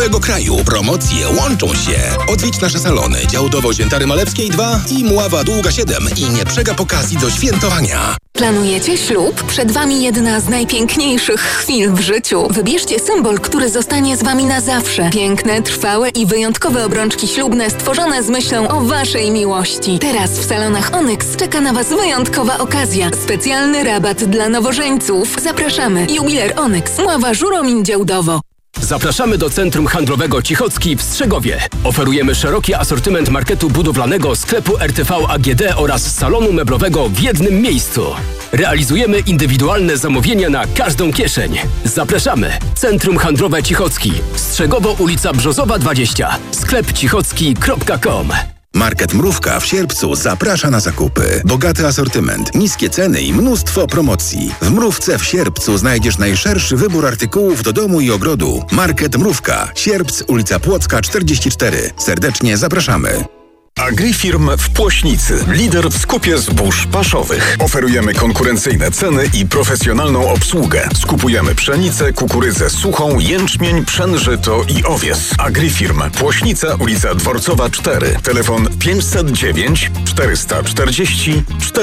całego kraju. Promocje łączą się. Odwiedź nasze salony Działdowo Świętary Malewskiej 2 i Mława Długa 7 i nie przegap okazji do świętowania. Planujecie ślub? Przed Wami jedna z najpiękniejszych chwil w życiu. Wybierzcie symbol, który zostanie z Wami na zawsze. Piękne, trwałe i wyjątkowe obrączki ślubne stworzone z myślą o Waszej miłości. Teraz w salonach Onyx czeka na Was wyjątkowa okazja. Specjalny rabat dla nowożeńców. Zapraszamy. Jubiler Onyx, Mława Żuromin Działdowo. Zapraszamy do Centrum Handlowego Cichocki w Strzegowie. Oferujemy szeroki asortyment marketu budowlanego, sklepu RTV AGD oraz salonu meblowego w jednym miejscu. Realizujemy indywidualne zamówienia na każdą kieszeń. Zapraszamy. Centrum Handlowe Cichocki. Strzegowo, ulica Brzozowa 20. Sklep cichocki.com. Market Mrówka w Sierpcu zaprasza na zakupy. Bogaty asortyment, niskie ceny i mnóstwo promocji. W Mrówce w Sierpcu znajdziesz najszerszy wybór artykułów do domu i ogrodu. Market Mrówka, Sierpc, ulica Płocka 44. Serdecznie zapraszamy. Agrifirm w Płośnicy. Lider w skupie zbóż paszowych. Oferujemy konkurencyjne ceny i profesjonalną obsługę. Skupujemy pszenicę, kukurydzę suchą, jęczmień, pszen, żyto i owies. Agrifirm Płośnica, ulica Dworcowa 4. Telefon 509 440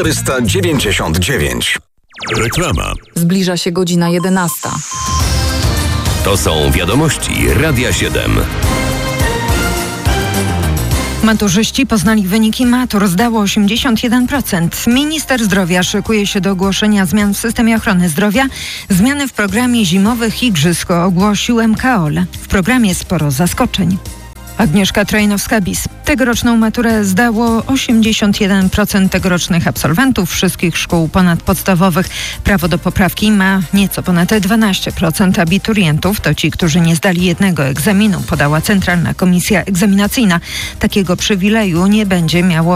499. Reklama. Zbliża się godzina 11. To są wiadomości Radia 7. Maturzyści poznali wyniki matur. Zdało 81%. Minister zdrowia szykuje się do ogłoszenia zmian w systemie ochrony zdrowia. Zmiany w programie zimowych igrzysk ogłosił MKOL. W programie sporo zaskoczeń. Agnieszka Trajnowska-Bis. Tegoroczną maturę zdało 81% tegorocznych absolwentów wszystkich szkół ponadpodstawowych. Prawo do poprawki ma nieco ponad 12% abiturientów. To ci, którzy nie zdali jednego egzaminu, podała Centralna Komisja Egzaminacyjna. Takiego przywileju nie będzie miało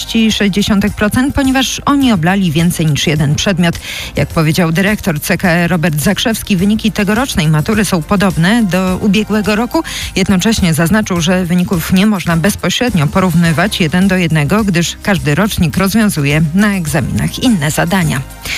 6,6%, ponieważ oni oblali więcej niż jeden przedmiot. Jak powiedział dyrektor CKE Robert Zakrzewski, wyniki tegorocznej matury są podobne do ubiegłego roku. Jednocześnie zaznaczył, że wyników nie można bezpośrednio porównywać 1 do 1, gdyż każdy rocznik rozwiązuje na egzaminach inne zadania.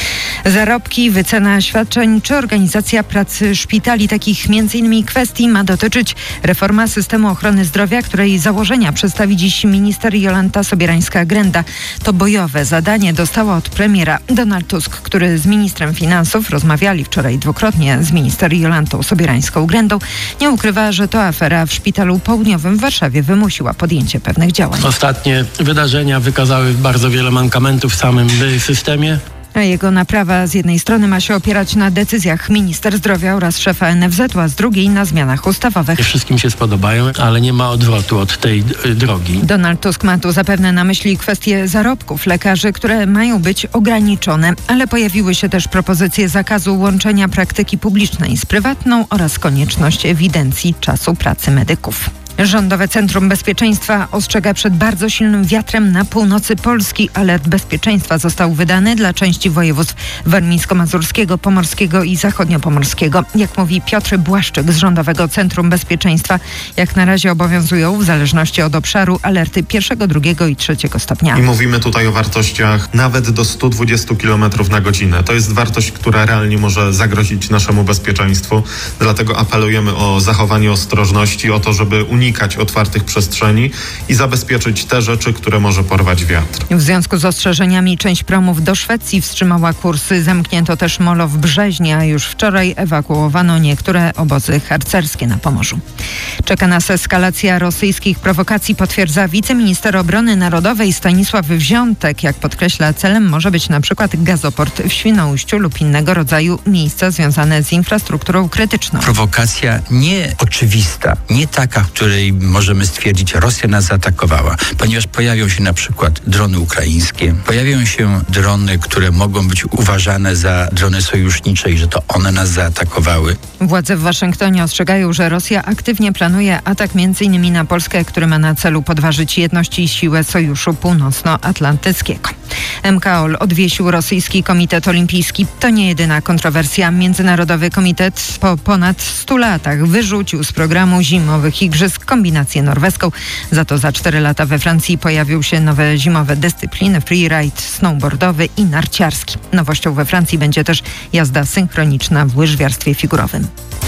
Zarobki, wycena świadczeń czy organizacja pracy szpitali. Takich m.in. kwestii ma dotyczyć reforma systemu ochrony zdrowia, której założenia przedstawi dziś minister Jolanta Sobierańska-Grenda. To bojowe zadanie dostała od premiera. Donald Tusk, który z ministrem finansów rozmawiali wczoraj dwukrotnie z minister Jolantą Sobierańską-Grendą, nie ukrywa, że to afera w Szpitalu Południowym w Warszawie wymusiła podjęcie pewnych działań. Ostatnie wydarzenia wykazały bardzo wiele mankamentów w samym systemie. A jego naprawa z jednej strony ma się opierać na decyzjach minister zdrowia oraz szefa NFZ-u, a z drugiej na zmianach ustawowych. Wszystkim się spodobają, ale nie ma odwrotu od tej drogi. Donald Tusk ma tu zapewne na myśli kwestie zarobków lekarzy, które mają być ograniczone, ale pojawiły się też propozycje zakazu łączenia praktyki publicznej z prywatną oraz konieczność ewidencji czasu pracy medyków. Rządowe Centrum Bezpieczeństwa ostrzega przed bardzo silnym wiatrem na północy Polski. Alert bezpieczeństwa został wydany dla części województw warmińsko-mazurskiego, pomorskiego i zachodniopomorskiego. Jak mówi Piotr Błaszczyk z Rządowego Centrum Bezpieczeństwa, jak na razie obowiązują w zależności od obszaru alerty 1., 2. i 3. stopnia. I mówimy tutaj o wartościach nawet do 120 km na godzinę. To jest wartość, która realnie może zagrozić naszemu bezpieczeństwu. Dlatego apelujemy o zachowanie ostrożności, o to, żeby unikać otwartych przestrzeni i zabezpieczyć te rzeczy, które może porwać wiatr. W związku z ostrzeżeniami część promów do Szwecji wstrzymała kursy. Zamknięto też molo w Brzeźnie, a już wczoraj ewakuowano niektóre obozy harcerskie na Pomorzu. Czeka nas eskalacja rosyjskich prowokacji, potwierdza wiceminister obrony narodowej Stanisław Wziątek. Jak podkreśla, celem może być na przykład gazoport w Świnoujściu lub innego rodzaju miejsca związane z infrastrukturą krytyczną. Prowokacja nie oczywista, nie taka, w której możemy stwierdzić, Rosja nas zaatakowała, ponieważ pojawią się na przykład drony ukraińskie, pojawią się drony, które mogą być uważane za drony sojusznicze i że to one nas zaatakowały. Władze w Waszyngtonie ostrzegają, że Rosja aktywnie planuje atak m.in. na Polskę, który ma na celu podważyć jedność i siłę Sojuszu Północnoatlantyckiego. MKOL odwiesił rosyjski komitet olimpijski. To nie jedyna kontrowersja. Międzynarodowy Komitet po ponad 100 latach wyrzucił z programu zimowych igrzysk kombinację norweską. Za to za 4 lata we Francji pojawią się nowe zimowe dyscypliny: freeride, snowboardowy i narciarski. Nowością we Francji będzie też jazda synchroniczna w łyżwiarstwie figurowym.